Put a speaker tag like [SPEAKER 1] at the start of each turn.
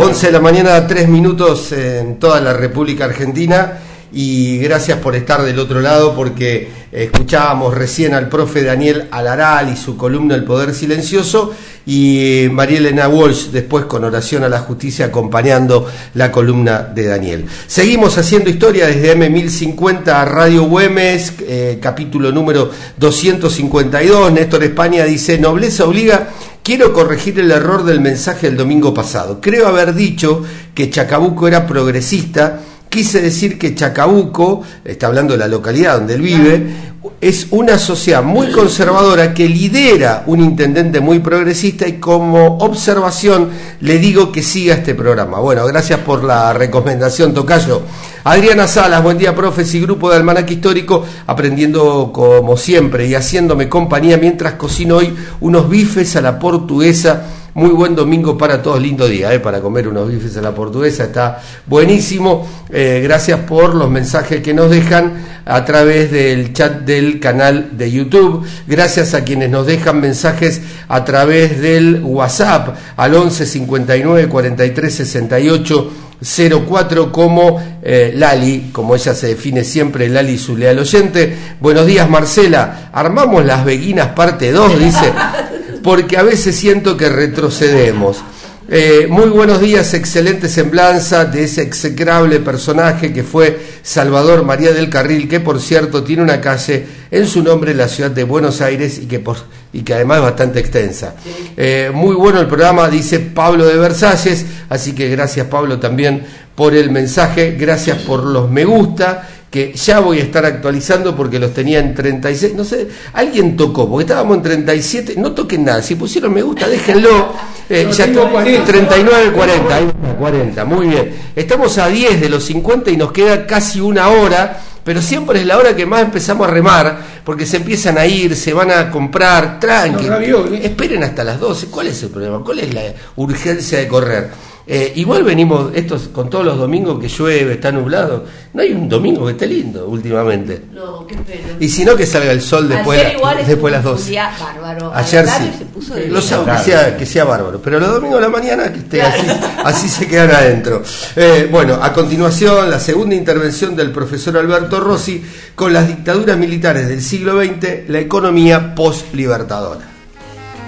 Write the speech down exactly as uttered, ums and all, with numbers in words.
[SPEAKER 1] once de la mañana, tres minutos en toda la República Argentina. Y gracias por estar del otro lado, porque escuchábamos recién al profe Daniel Alaral y su columna El Poder Silencioso, y María Elena Walsh después con Oración a la Justicia acompañando la columna de Daniel. Seguimos haciendo historia desde eme mil cincuenta Radio Güemes, eh, capítulo número doscientos cincuenta y dos. Néstor España dice: nobleza obliga. Quiero corregir el error del mensaje del domingo pasado. Creo haber dicho que Chacabuco era progresista. Quise decir que Chacabuco, está hablando de la localidad donde él vive, es una sociedad muy conservadora que lidera un intendente muy progresista, y como observación le digo que siga este programa. Bueno, gracias por la recomendación, tocayo. Adriana Salas, buen día, profes y grupo de Almanaque Histórico, aprendiendo como siempre y haciéndome compañía mientras cocino hoy unos bifes a la portuguesa. Muy buen domingo para todos, lindo día eh, para comer unos bifes a la portuguesa, está buenísimo. Eh, gracias por los mensajes que nos dejan a través del chat del canal de YouTube. Gracias a quienes nos dejan mensajes a través del WhatsApp al once cincuenta y nueve cuarenta y tres sesenta y ocho cero cuatro, como eh, Lali, como ella se define siempre, Lali, su leal oyente. Buenos días, Marcela. Armamos las Beguinas parte dos, dice, porque a veces siento que retrocedemos. Eh, muy buenos días, excelente semblanza de ese execrable personaje que fue Salvador María del Carril, que por cierto tiene una calle en su nombre en la ciudad de Buenos Aires y que, por, y que además es bastante extensa. Eh, muy bueno el programa, dice Pablo de Versalles, así que gracias, Pablo, también por el mensaje, gracias por los me gusta, que ya voy a estar actualizando porque los tenía en treinta y seis, no sé, alguien tocó, porque estábamos en treinta y siete, no toquen nada, si pusieron me gusta, déjenlo, eh, no, ya en treinta y nueve, cuarenta, ahí está, cuarenta, muy bien, estamos a diez de los cincuenta y nos queda casi una hora, pero siempre es la hora que más empezamos a remar, porque se empiezan a ir, se van a comprar, tranqui, esperen hasta las doce, ¿cuál es el problema? ¿Cuál es la urgencia de correr? Eh, igual venimos, estos con todos los domingos que llueve, está nublado, no hay un domingo que esté lindo últimamente.
[SPEAKER 2] No, qué pena.
[SPEAKER 1] Y si no, que salga el sol después, después de las doce.
[SPEAKER 2] Un día bárbaro.
[SPEAKER 1] Ayer sí. Se puso de lo sábados que sea, que sea bárbaro, pero los domingos de la mañana que esté claro. así, así se quedan adentro. Eh, bueno, a continuación la segunda intervención del profesor Alberto Rossi con las dictaduras militares del siglo veinte, la economía post-libertadora.